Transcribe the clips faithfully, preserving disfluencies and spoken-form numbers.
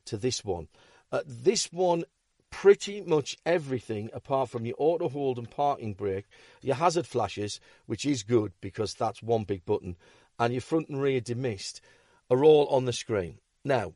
to this one. Uh, this one, pretty much everything apart from your auto hold and parking brake, your hazard flashes, which is good because that's one big button, and your front and rear demist are all on the screen. Now,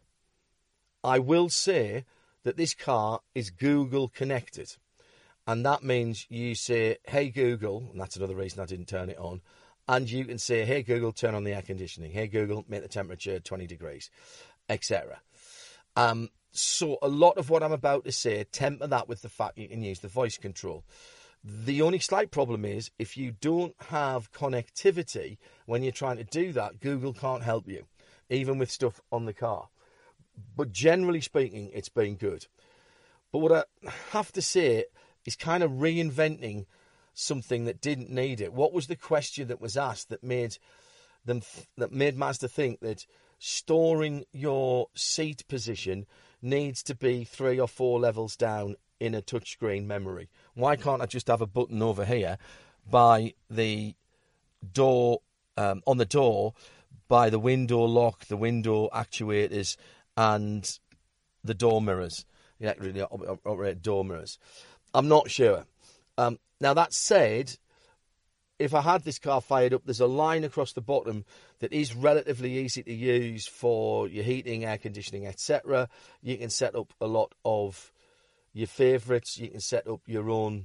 I will say that this car is Google connected, and that means you say, hey Google, and that's another reason I didn't turn it on, and you can say, hey Google, turn on the air conditioning, hey Google, make the temperature twenty degrees, et cetera. Um, so a lot of what I'm about to say, temper that with the fact you can use the voice control. The only slight problem is if you don't have connectivity when you're trying to do that, Google can't help you, even with stuff on the car. But generally speaking, it's been good. But what I have to say is kind of reinventing something that didn't need it. What was the question that was asked that made them th- that made Mazda think that storing your seat position needs to be three or four levels down in a touchscreen memory? Why can't I just have a button over here by the door, um, on the door, by the window lock, the window actuators, and the door mirrors, the operated door mirrors? I'm not sure. Um, now, that said, if I had this car fired up, there's a line across the bottom that is relatively easy to use for your heating, air conditioning, et cetera. You can set up a lot of your favourites. You can set up your own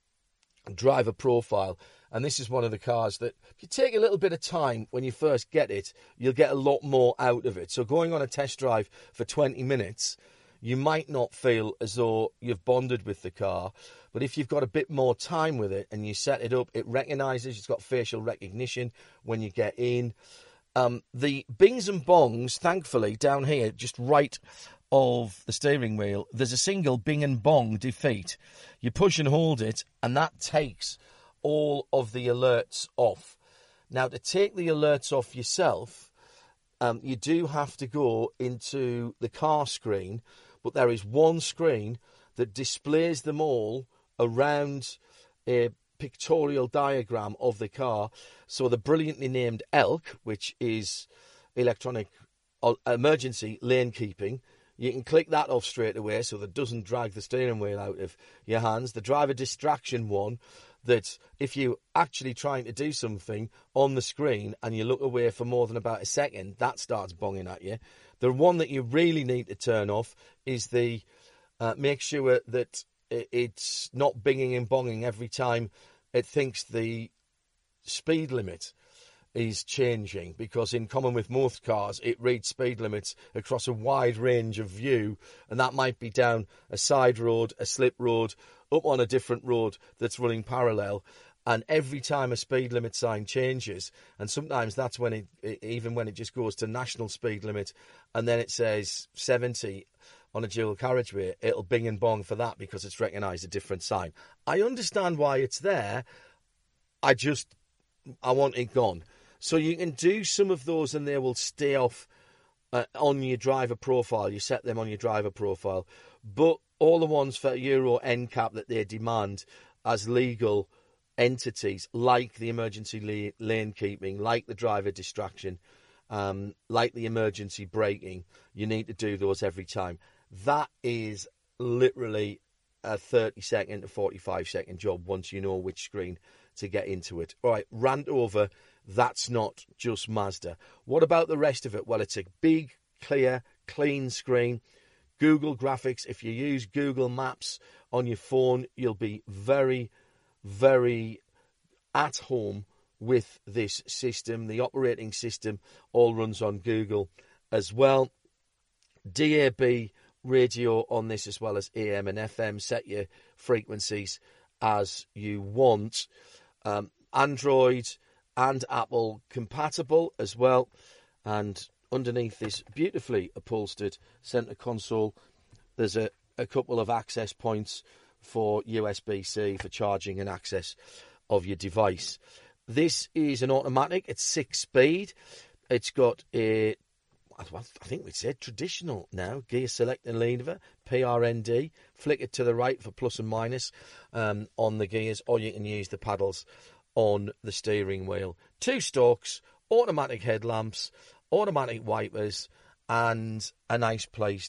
driver profile. And this is one of the cars that, if you take a little bit of time when you first get it, you'll get a lot more out of it. So going on a test drive for twenty minutes, you might not feel as though you've bonded with the car. But if you've got a bit more time with it and you set it up, it recognises, it's got facial recognition when you get in. Um, the bings and bongs, thankfully, down here, just right of the steering wheel, there's a single bing and bong defeat. You push and hold it, and that takes all of the alerts off. Now, to take the alerts off yourself, um, you do have to go into the car screen, but there is one screen that displays them all around a pictorial diagram of the car. So the brilliantly named E L K, which is electronic emergency lane keeping, you can click that off straight away so that it doesn't drag the steering wheel out of your hands. The driver distraction one, that if you're actually trying to do something on the screen and you look away for more than about a second, that starts bonging at you. The one that you really need to turn off is the uh, make sure that it's not binging and bonging every time it thinks the speed limit is changing, because in common with most cars, it reads speed limits across a wide range of view, and that might be down a side road, a slip road, up on a different road that's running parallel. And every time a speed limit sign changes, and sometimes that's when it, it even when it just goes to national speed limit, and then it says seventy on a dual carriageway, it'll bing and bong for that because it's recognised a different sign. I understand why it's there. I just, I want it gone. So you can do some of those and they will stay off uh, on your driver profile. You set them on your driver profile. But all the ones for Euro N CAP that they demand as legal entities, like the emergency lane keeping, like the driver distraction, um, like the emergency braking, you need to do those every time. That is literally a thirty second to forty-five second job once you know which screen to get into it. All right, rant over. That's not just Mazda. What about the rest of it? Well, it's a big, clear, clean screen. Google graphics. If you use Google Maps on your phone, you'll be very, very at home with this system. The operating system all runs on Google as well. D A B radio on this as well as A M and F M. Set your frequencies as you want. Um, Android and Apple compatible as well. And underneath this beautifully upholstered centre console, there's a, a couple of access points for U S B C for charging and access of your device. This is an automatic. It's six speed. It's got a, I think we'd say traditional now, gear select and lever, P R N D. Flick it to the right for plus and minus um, on the gears, or you can use the paddles on the steering wheel. Two stalks, automatic headlamps, automatic wipers, and a nice place